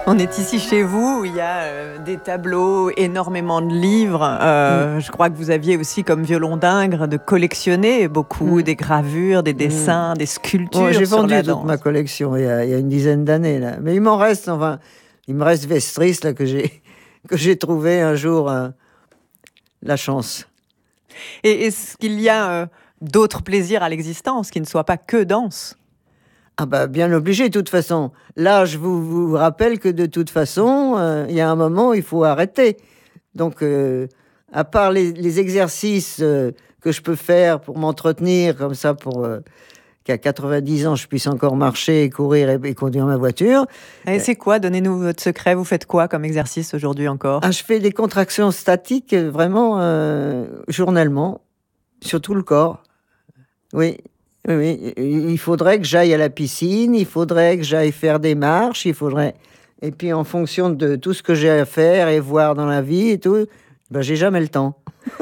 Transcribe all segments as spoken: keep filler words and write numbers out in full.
On est ici chez vous, où il y a euh, des tableaux, énormément de livres. Euh, mmh. Je crois que vous aviez aussi comme violon d'Ingres de collectionner beaucoup, mmh. des gravures, des dessins, mmh. des sculptures. Bon, j'ai sur vendu la toute danse. ma collection il y a, il y a une dizaine d'années là. Mais il m'en reste, enfin, il me reste Vestris là que j'ai que j'ai trouvé un jour. Euh, la chance. Et est-ce qu'il y a euh, d'autres plaisirs à l'existence qui ne soient pas que danse? Ah bah bien obligé de toute façon. Là, je vous, vous rappelle que de toute façon, euh, il y a un moment où il faut arrêter. Donc, euh, à part les, les exercices euh, que je peux faire pour m'entretenir, comme ça, pour euh, qu'à quatre-vingt-dix ans, je puisse encore marcher, courir et, et conduire ma voiture. Et c'est quoi? Donnez-nous votre secret. Vous faites quoi comme exercice aujourd'hui encore? Ah, je fais des contractions statiques vraiment euh, journellement, sur tout le corps. Oui. Oui, il faudrait que j'aille à la piscine, il faudrait que j'aille faire des marches, il faudrait... Et puis en fonction de tout ce que j'ai à faire et voir dans la vie et tout, ben j'ai jamais le temps.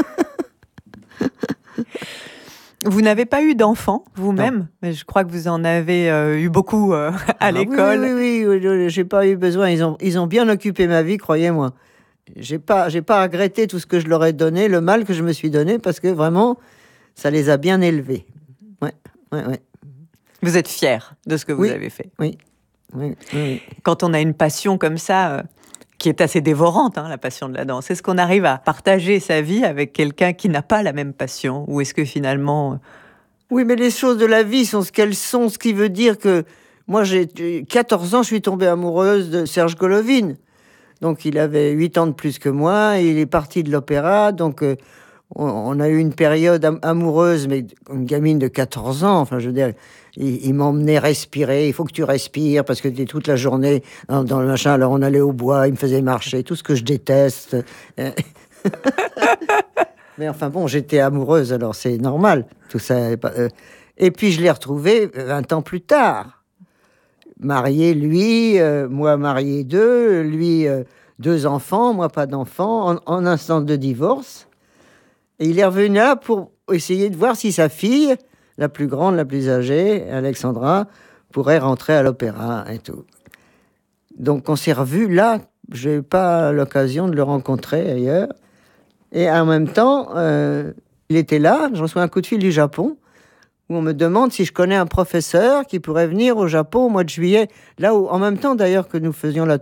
Vous n'avez pas eu d'enfants vous-même? Mais je crois que vous en avez euh, eu beaucoup euh, à ah, l'école. Oui, oui, oui, oui, j'ai pas eu besoin. Ils ont, ils ont bien occupé ma vie, croyez-moi. J'ai pas, j'ai pas regretté tout ce que je leur ai donné, le mal que je me suis donné, parce que vraiment, ça les a bien élevés. Ouais. Ouais, ouais. Vous êtes fier de ce que vous oui, avez fait. Oui. Oui, oui, oui. Quand on a une passion comme ça, euh, qui est assez dévorante, hein, la passion de la danse, est-ce qu'on arrive à partager sa vie avec quelqu'un qui n'a pas la même passion? Ou est-ce que finalement... Oui, mais les choses de la vie sont ce qu'elles sont, ce qui veut dire que moi, j'ai quatorze ans, je suis tombée amoureuse de Serge Golovin. Donc, il avait huit ans de plus que moi, il est parti de l'opéra, donc... Euh, on a eu une période amoureuse, mais une gamine de quatorze ans, enfin, je veux dire, il, il m'emmenait respirer, il faut que tu respires, parce que tu es toute la journée dans, dans le machin, alors on allait au bois, il me faisait marcher, tout ce que je déteste. Mais enfin bon, j'étais amoureuse, alors c'est normal, tout ça. Et puis je l'ai retrouvé vingt ans plus tard. Marié, lui, euh, moi marié deux, lui, euh, deux enfants, moi pas d'enfants, en, en instance de divorce. Et il est revenu là pour essayer de voir si sa fille, la plus grande, la plus âgée, Alexandra, pourrait rentrer à l'opéra et tout. Donc on s'est revus là. Je n'ai pas l'occasion de le rencontrer ailleurs. Et en même temps, euh, il était là. Je reçois un coup de fil du Japon où on me demande si je connais un professeur qui pourrait venir au Japon au mois de juillet. Là où, en même temps d'ailleurs que nous faisions la